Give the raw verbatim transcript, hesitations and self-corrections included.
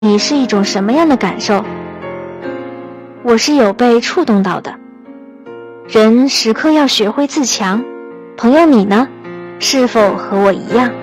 你是一种什么样的感受？我是有被触动到的。人时刻要学会自强。朋友，你呢？是否和我一样？